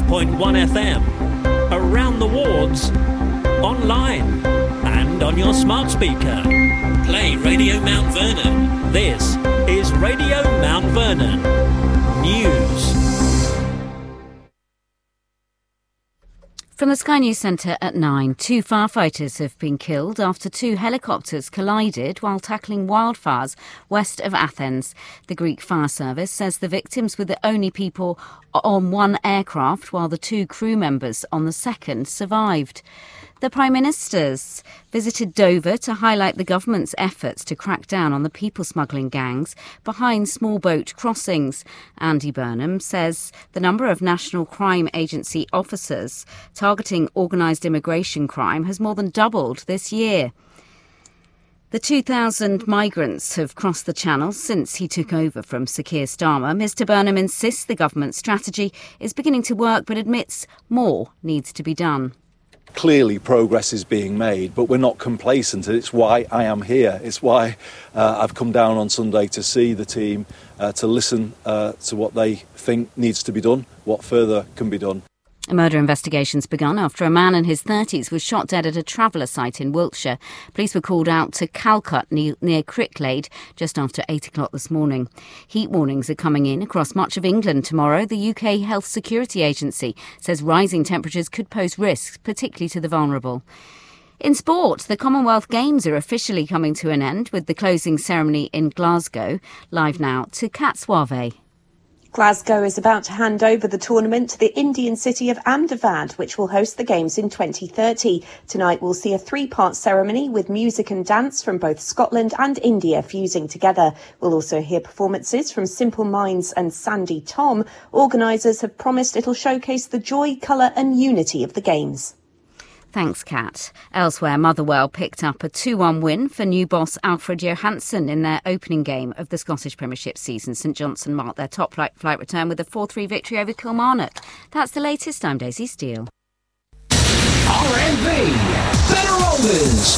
101.1 FM, around the wards, online and on your smart speaker. Play Radio Mount Vernon. This is Radio Mount Vernon News. From the Sky News Centre at 9, 2 firefighters have been killed after 2 helicopters collided while tackling wildfires west of Athens. The Greek Fire Service says the victims were the only people on one aircraft, while the 2 crew members on the second survived. The Prime Minister's visited Dover to highlight the government's efforts to crack down on the people smuggling gangs behind small boat crossings. Andy Burnham says the number of National Crime Agency officers targeting organised immigration crime has more than doubled this year. The 2,000 migrants have crossed the Channel since he took over from Sir Keir Starmer. Mr Burnham insists the government's strategy is beginning to work, but admits more needs to be done. Clearly progress is being made, but we're not complacent, and it's why I am here. It's why I've come down on Sunday to see the team, to listen to what they think needs to be done, what further can be done. A murder investigation's begun after a man in his 30s was shot dead at a traveller site in Wiltshire. Police were called out to Calcutta near Cricklade just after 8 o'clock this morning. Heat warnings are coming in across much of England tomorrow. The UK Health Security Agency says rising temperatures could pose risks, particularly to the vulnerable. In sport, the Commonwealth Games are officially coming to an end with the closing ceremony in Glasgow. Live now to Kat Suave. Glasgow is about to hand over the tournament to the Indian city of Ahmedabad, which will host the Games in 2030. Tonight we'll see a 3-part ceremony with music and dance from both Scotland and India fusing together. We'll also hear performances from Simple Minds and Sandy Tom. Organisers have promised it'll showcase the joy, colour and unity of the Games. Thanks, Kat. Elsewhere, Motherwell picked up a 2-1 win for new boss Alfred Johansson in their opening game of the Scottish Premiership season. St Johnstone marked their top flight return with a 4-3 victory over Kilmarnock. That's the latest. I'm Daisy Steele. RMB, Better Omens,